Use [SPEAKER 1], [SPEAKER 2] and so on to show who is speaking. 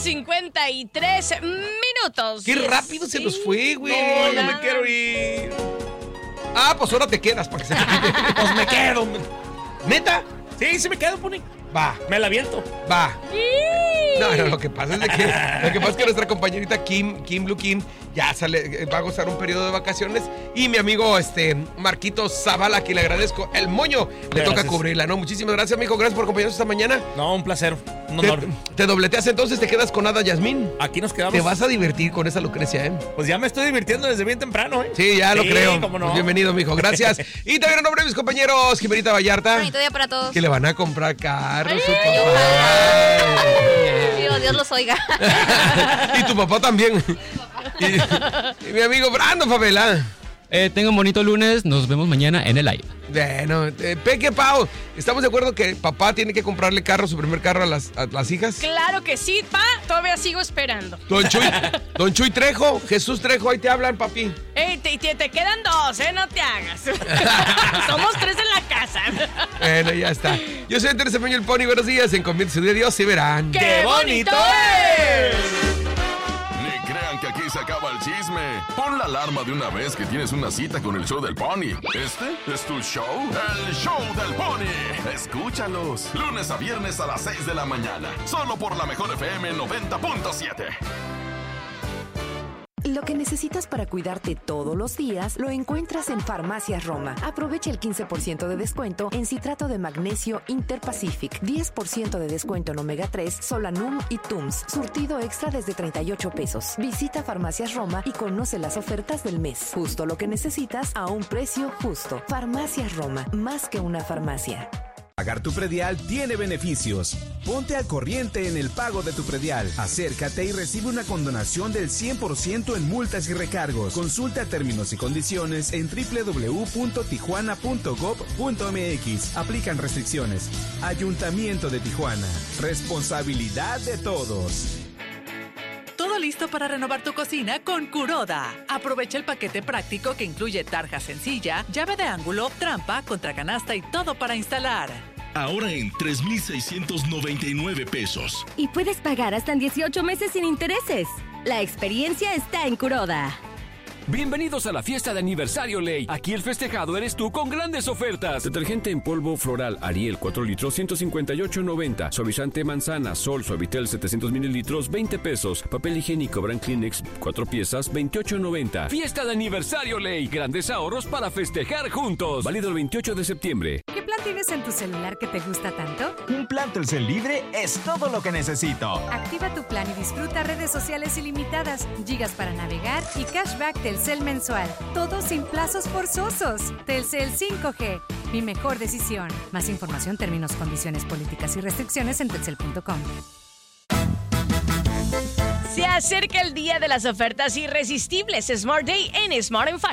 [SPEAKER 1] 8:53 minutos.
[SPEAKER 2] Qué rápido se nos fue, güey.
[SPEAKER 3] No me quiero ir.
[SPEAKER 2] Ah, pues ahora te quedas para que se te quite.
[SPEAKER 3] Pues me quedo.
[SPEAKER 2] ¿Neta?
[SPEAKER 3] Sí me quedo, Pony.
[SPEAKER 2] Va.
[SPEAKER 3] Me la aviento.
[SPEAKER 2] Va. No, lo que pasa es que nuestra compañerita Kim Blue Kim, ya va a gozar un periodo de vacaciones. Y mi amigo Marquito Zavala, a quien le agradezco el moño, le toca cubrirla, ¿no? Muchísimas gracias, amigo. Gracias por acompañarnos esta mañana.
[SPEAKER 3] No, un placer. Un honor.
[SPEAKER 2] ¿Te dobleteas entonces? ¿Te quedas con Ada Yasmín?
[SPEAKER 3] Aquí nos quedamos.
[SPEAKER 2] Te vas a divertir con esa Lucrecia, ¿eh?
[SPEAKER 3] Pues ya me estoy divirtiendo desde bien temprano, ¿eh?
[SPEAKER 2] Sí, ya lo creo.
[SPEAKER 3] Cómo no.
[SPEAKER 2] Pues bienvenido, mijo. Gracias. Y también en nombre de mis compañeros, Jimenita Vallarta.
[SPEAKER 4] Bonito día para todos.
[SPEAKER 2] Que le van a comprar carros, su papá.
[SPEAKER 4] Dios los oiga.
[SPEAKER 2] Y tu papá también. Y mi amigo Brando Favela.
[SPEAKER 5] Tenga un bonito lunes, nos vemos mañana en el live.
[SPEAKER 2] Bueno, Peque Pau, ¿estamos de acuerdo que papá tiene que comprarle su primer carro a las hijas?
[SPEAKER 1] Claro que sí, pa, todavía sigo esperando.
[SPEAKER 2] Don Chuy Trejo, Jesús Trejo, ahí te hablan, papi.
[SPEAKER 1] Ey, te quedan 2, no te hagas. Somos 3 en la casa.
[SPEAKER 2] Bueno, ya está. Yo soy Andrés Semeño, el Pony. Buenos días, encomiéndese de Dios y verán.
[SPEAKER 1] ¡Qué bonito es!
[SPEAKER 6] Que aquí se acaba el chisme. Pon la alarma de una vez que tienes una cita con el show del Pony. ¿Este es tu show? El show del Pony. Escúchalos. Lunes a viernes a las 6 de la mañana. Solo por la mejor FM 90.7.
[SPEAKER 7] Lo que necesitas para cuidarte todos los días lo encuentras en Farmacias Roma. Aprovecha el 15% de descuento en citrato de magnesio Interpacific, 10% de descuento en omega 3, Solanum y Tums, surtido extra desde 38 pesos. Visita Farmacias Roma y conoce las ofertas del mes. Justo lo que necesitas a un precio justo. Farmacias Roma, más que una farmacia.
[SPEAKER 8] Pagar tu predial tiene beneficios. Ponte al corriente en el pago de tu predial. Acércate y recibe una condonación del 100% en multas y recargos. Consulta términos y condiciones en www.tijuana.gov.mx. Aplican restricciones. Ayuntamiento de Tijuana. Responsabilidad de todos.
[SPEAKER 9] Todo listo para renovar tu cocina con Kuroda. Aprovecha el paquete práctico que incluye tarja sencilla, llave de ángulo, trampa, contracanasta y todo para instalar.
[SPEAKER 10] Ahora en 3,699 pesos.
[SPEAKER 11] Y puedes pagar hasta en 18 meses sin intereses. La experiencia está en Kuroda.
[SPEAKER 12] Bienvenidos a la fiesta de aniversario Ley. Aquí el festejado eres tú con grandes ofertas. Detergente en polvo floral Ariel 4 litros 158.90. Suavizante manzana Sol Suavitel 700 mililitros 20 pesos. Papel higiénico Brand Kleenex 4 piezas 28.90. Fiesta de aniversario Ley. Grandes ahorros para festejar juntos. Válido el 28 de septiembre.
[SPEAKER 13] ¿Qué plan tienes en tu celular que te gusta tanto?
[SPEAKER 14] Un plan Telcel libre es todo lo que necesito.
[SPEAKER 13] Activa tu plan y disfruta redes sociales ilimitadas, gigas para navegar y cashback Telcel mensual. Todo sin plazos forzosos. Telcel 5G. Mi mejor decisión. Más información, términos, condiciones, políticas y restricciones en telcel.com.
[SPEAKER 1] Se acerca el día de las ofertas irresistibles Smart Day en Smart & Final.